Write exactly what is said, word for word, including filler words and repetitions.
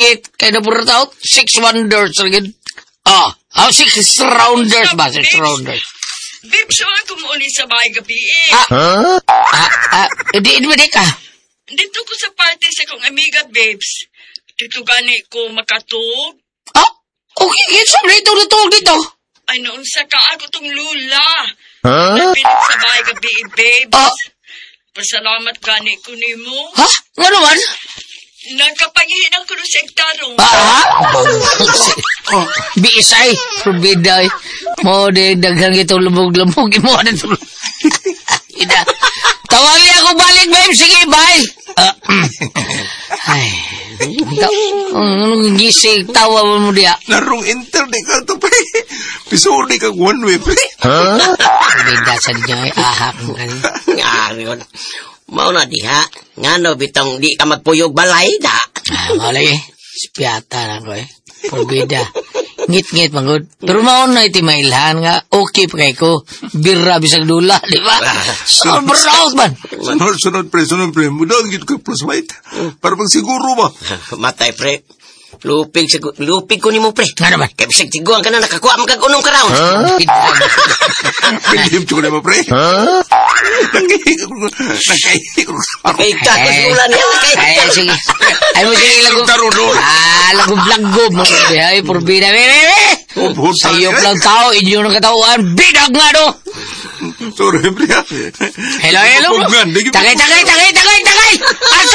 higit. Kaya na puro tao, six wonders. Ah, oh, six rounders ba? Six rounders. Babe, so ako muli sa bahay gabi eh. Ah, huh? ah, ah, di, di ba di ka? Dito ko sa party sa kong amiga, babes. Dito gani ko makatug. Ah, okay, kinsa na ito natulog dito? Ay, noon sa ka ako tong lula. Huh? Napinig sa bahay gabi, babes. Ah. Pasalamat gani ko ni mo. Ha? Nga naman? Nagkapangihin ako ng sektaro. Ah, ha? Biisay, probiday. Mo de daghang itong lumog-lumog mo na tulog. Ida. Tawali ako balik, babe. Sige, bye. Uh, ay. Anong gising tawa mo diya? Narong internet ka to, pre. Pisuri ka one way, pre. Ha? Bida sa niya ay ahak. Nga, mau na diha. Nga no, bitong di ka magpuyog balay da. Ah, malay eh. Spiyata lang ko eh. Porbida. Ngit-ngit mangod. Pero maon na iti mailhan nga. Okay pa kay ko. Birra bisag dula, di ba? Sober out man. Sunod-sunod, pre. Sunod, pre. Mudang gito ka plus white. Para pag siguro ba? Matay, pre. Lupig, sigu- lupig ko ni mo, pre. Nga naman. Kaya bisag tiguan ka na, nakakuha mo kag-unong ka round. Pilip ko na ba, pre? Nakahig ko. Nakahig ko. Ay, kako sa ulan yan. Ay, sige. Ay mo sige lagub. Ah, lagub-lagub. Ay, porbida. Sayop lang tao. Inyo ng katawan. Bidag nga, no? Sorry, pre. Hello, hello. Tagay, tagay, tagay, tagay, tagay. Asa